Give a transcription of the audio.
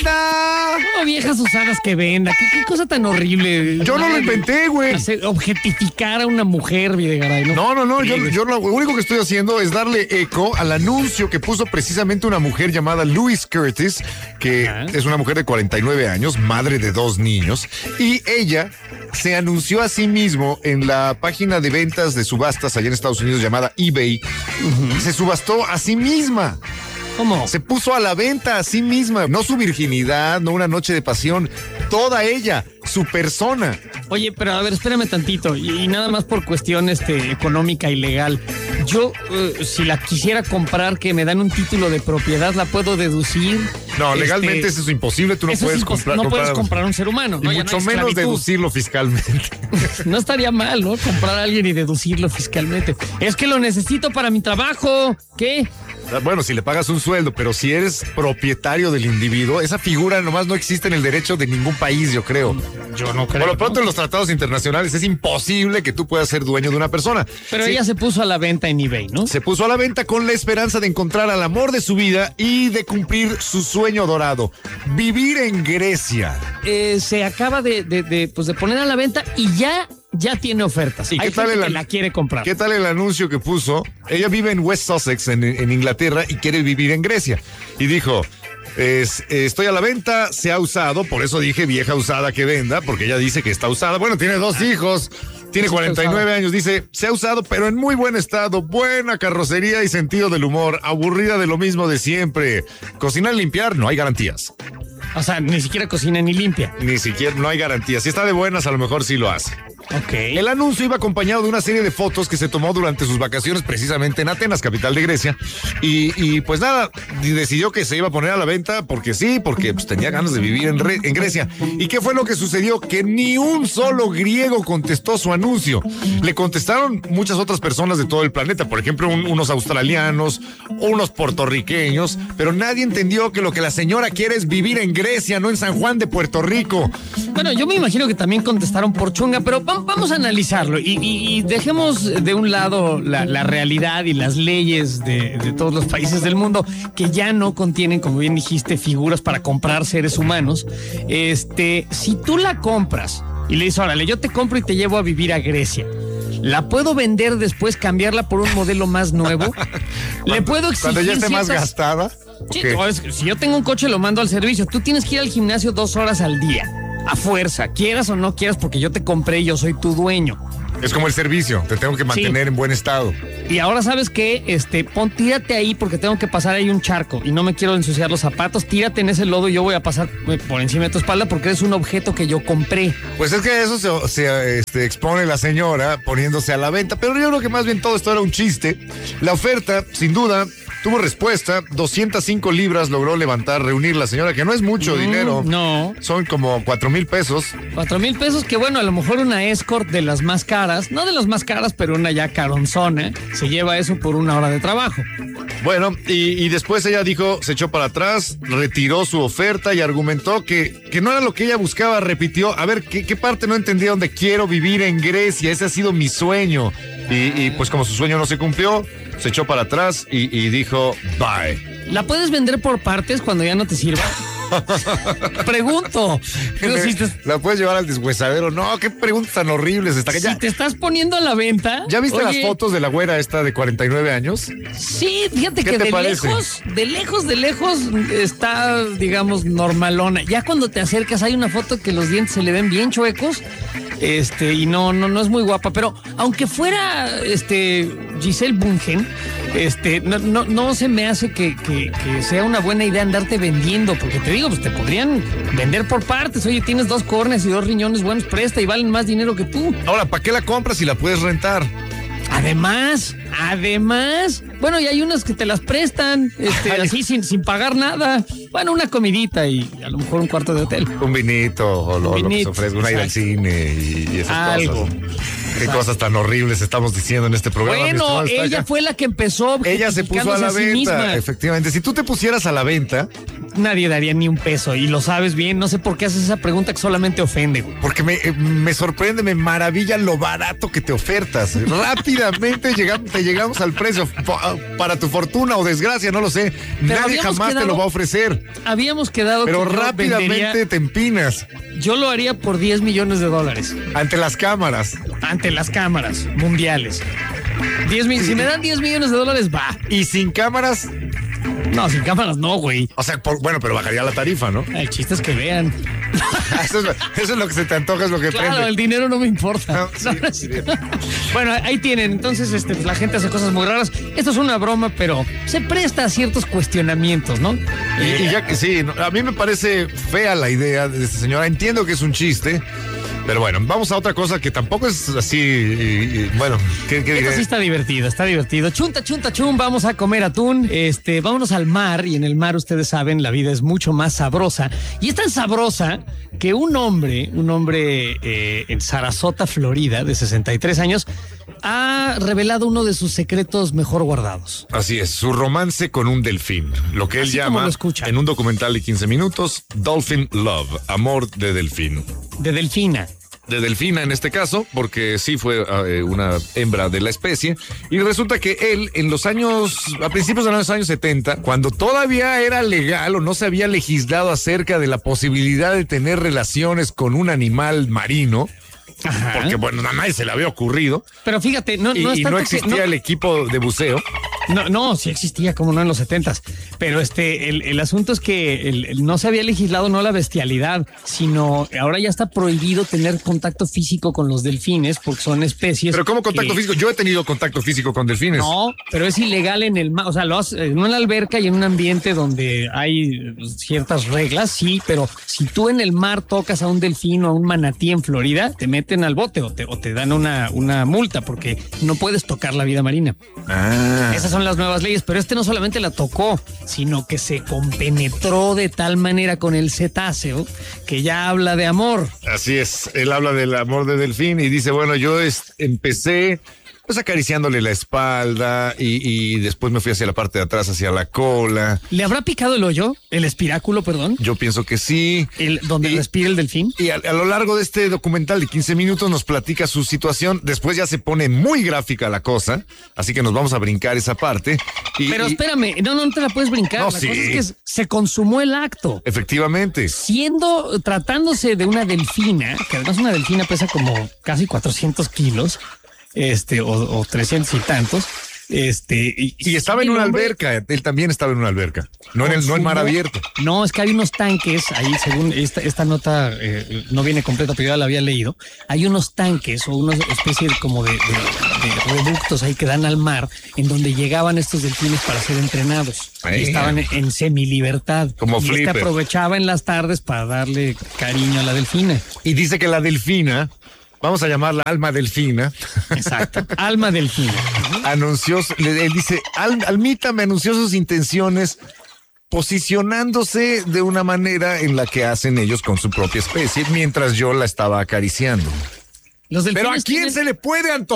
venda! No, viejas usadas que venda. ¿Qué cosa tan horrible? Yo no lo inventé, güey. Objetificar a una mujer, Videgaray. No. Yo lo único que estoy haciendo es darle eco al anuncio que puso precisamente una mujer llamada Louise Curtis, que es una mujer de 49 años, madre de 2 niños, y ella se anunció a sí mismo en la página de ventas de subastas allá en Estados Unidos llamada eBay. Se subastó a sí misma. ¿Cómo? Se puso a la venta a sí misma, no su virginidad, no una noche de pasión, toda ella, su persona. Oye, pero a ver, espérame tantito, y nada más por cuestión económica y legal. Yo, si la quisiera comprar, que me dan un título de propiedad, ¿la puedo deducir? No, legalmente eso es imposible, tú no puedes comprar. No puedes comprar un ser humano, ¿no? Y mucho menos deducirlo fiscalmente. No estaría mal, ¿no? Comprar a alguien y deducirlo fiscalmente. Es que lo necesito para mi trabajo. ¿Qué? Bueno, si le pagas un sueldo, pero si eres propietario del individuo, esa figura nomás no existe en el derecho de ningún país, yo creo. Yo no creo. Por lo pronto, en los tratados internacionales es imposible que tú puedas ser dueño de una persona. Pero ella se puso a la venta en eBay, ¿no? Se puso a la venta con la esperanza de encontrar al amor de su vida y de cumplir su sueño dorado, vivir en Grecia. Se acaba de poner a la venta y ya tiene ofertas. ¿Y qué tal la quiere comprar? ¿Qué tal el anuncio que puso? Ella vive en West Sussex, en Inglaterra, y quiere vivir en Grecia. Y dijo, estoy a la venta, se ha usado, por eso dije vieja usada que venda, porque ella dice que está usada. Bueno, tiene 2 hijos, tiene 49 años, dice, se ha usado, pero en muy buen estado, buena carrocería y sentido del humor, aburrida de lo mismo de siempre. Cocinar y limpiar, no hay garantías. O sea, ni siquiera cocina ni limpia. Ni siquiera, no hay garantías. Si está de buenas, a lo mejor sí lo hace. Ok. El anuncio iba acompañado de una serie de fotos que se tomó durante sus vacaciones precisamente en Atenas, capital de Grecia. Y pues nada, decidió que se iba a poner a la venta porque sí, porque pues, tenía ganas de vivir en Grecia. ¿Y qué fue lo que sucedió? Que ni un solo griego contestó su anuncio. Le contestaron muchas otras personas de todo el planeta, por ejemplo, unos australianos, unos puertorriqueños, pero nadie entendió que lo que la señora quiere es vivir en Grecia, no en San Juan de Puerto Rico. Bueno, yo me imagino que también contestaron por chunga, pero vamos a analizarlo y dejemos de un lado la realidad y las leyes de todos los países del mundo que ya no contienen, como bien dijiste, figuras para comprar seres humanos. Si tú la compras y le dices, órale, yo te compro y te llevo a vivir a Grecia, ¿la puedo vender después, cambiarla por un modelo más nuevo? ¿Le puedo exigir cuando ya esté más gastada? Sí, si yo tengo un coche, lo mando al servicio. Tú tienes que ir al gimnasio 2 horas al día. A fuerza, quieras o no quieras, porque yo te compré y yo soy tu dueño. Es como el servicio, te tengo que mantener en buen estado. Y ahora, ¿sabes qué? Tírate ahí porque tengo que pasar ahí un charco y no me quiero ensuciar los zapatos. Tírate en ese lodo y yo voy a pasar por encima de tu espalda porque eres un objeto que yo compré. Pues es que eso se expone la señora poniéndose a la venta, pero yo creo que más bien todo esto era un chiste. La oferta, sin duda, tuvo respuesta. 205 libras logró reunir la señora, que no es mucho dinero. No. Son como 4,000 pesos. 4,000 pesos, que bueno, a lo mejor una escort de las más caras, no de las más caras, pero una ya caronzona, se lleva eso por 1 hora de trabajo. Bueno, y después ella dijo, se echó para atrás, retiró su oferta y argumentó que no era lo que ella buscaba. Repitió, a ver, ¿qué parte no entendía? Donde quiero vivir en Grecia, ese ha sido mi sueño. Y pues como su sueño no se cumplió, se echó para atrás y dijo, bye. ¿La puedes vender por partes cuando ya no te sirva? Pregunto. ¿La puedes llevar al deshuesadero? No, qué preguntas tan horribles. Si te estás poniendo a la venta. ¿Ya viste las fotos de la güera esta de 49 años? Sí, fíjate que de lejos está, digamos, normalona. Ya cuando te acercas hay una foto que los dientes se le ven bien chuecos. Y no es muy guapa, pero aunque fuera Giselle Bundchen, no se me hace que sea una buena idea andarte vendiendo, porque te digo, pues te podrían vender por partes. Oye, tienes 2 córneas y 2 riñones buenos, presta y valen más dinero que tú. Ahora, ¿para qué la compras si la puedes rentar? Además, bueno, y hay unas que te las prestan, así sin pagar nada. Bueno, una comidita y a lo mejor un cuarto de hotel. Un vinito, o lo que se ofrezca, una ida al cine y esas algo. cosas. Qué cosas tan horribles estamos diciendo en este programa. Bueno, ella fue la que empezó. Ella se puso a la venta, efectivamente. Si tú te pusieras a la venta, nadie daría ni un peso y lo sabes bien. No sé por qué haces esa pregunta que solamente ofende, güey. Porque me sorprende, me maravilla lo barato que te ofertas. Rápidamente te llegamos al precio. Para tu fortuna o desgracia, no lo sé. Pero nadie jamás te lo va a ofrecer. Habíamos quedado. Pero rápidamente te empinas. Yo lo haría por $10 millones. Ante las cámaras. Ante las cámaras mundiales. Si me dan $10 millones, va. ¿Y sin cámaras? No, sin cámaras no, güey. O sea, pero bajaría la tarifa, ¿no? El chiste es que vean. Eso es lo que se te antoja, es lo que claro, prende. El dinero no me importa. No, sí. Bueno, ahí tienen. Entonces, la gente hace cosas muy raras. Esto es una broma, pero se presta a ciertos cuestionamientos, ¿no? Y ya que sí, a mí me parece fea la idea de esta señora. Entiendo que es un chiste. Pero bueno, vamos a otra cosa que tampoco es así, bueno, ¿qué diré? Esto sí está divertido. Chunta, chum, vamos a comer atún. Vámonos al mar, y en el mar, ustedes saben, la vida es mucho más sabrosa. Y es tan sabrosa que un hombre en Sarasota, Florida, de 63 años, ha revelado uno de sus secretos mejor guardados. Así es, su romance con un delfín, lo que él llama, en un documental de 15 minutos, Dolphin Love, amor de delfín. De delfina. De delfina en este caso, porque sí fue una hembra de la especie, y resulta que él a principios de los años 70, cuando todavía era legal o no se había legislado acerca de la posibilidad de tener relaciones con un animal marino, ajá, porque bueno, a nadie se le había ocurrido. Pero fíjate, no existía el equipo de buceo. No, sí existía, como no, en los 70s. Pero el asunto es que no se había legislado no la bestialidad, sino ahora ya está prohibido tener contacto físico con los delfines porque son especies. Pero ¿cómo contacto físico? Yo he tenido contacto físico con delfines. No, pero es ilegal en el mar, o sea, lo haces en una alberca y en un ambiente donde hay ciertas reglas, sí, pero si tú en el mar tocas a un delfín o a un manatí en Florida, te meten al bote o te dan una multa porque no puedes tocar la vida marina. Esas son las nuevas leyes, pero no solamente la tocó, sino que se compenetró de tal manera con el cetáceo que ya habla de amor. Así es, él habla del amor de delfín y dice, bueno, yo empecé pues acariciándole la espalda y después me fui hacia la parte de atrás, hacia la cola. ¿Le habrá picado el hoyo? ¿El espiráculo, perdón? Yo pienso que sí. ¿Donde respira el delfín? Y a lo largo de este documental de 15 minutos nos platica su situación. Después ya se pone muy gráfica la cosa, así que nos vamos a brincar esa parte. Pero espérame, no te la puedes brincar. No, la cosa es que se consumó el acto. Efectivamente. Tratándose de una delfina, que además una delfina pesa como casi 400 kilos, o 300 y tantos, y estaba en una alberca, él también estaba en una alberca, no en mar abierto. No, es que hay unos tanques, ahí según esta nota no viene completa, pero yo ya la había leído, hay unos tanques o una especie como de reductos ahí que dan al mar, en donde llegaban estos delfines para ser entrenados. Y estaban en semilibertad. Como Flipper. Y aprovechaba en las tardes para darle cariño a la delfina. Y dice que la delfina, vamos a llamarla Alma Delfina. Exacto, Alma Delfina. Él dice, Almita me anunció sus intenciones posicionándose de una manera en la que hacen ellos con su propia especie, mientras yo la estaba acariciando. Pero ¿a quién se le puede antojar?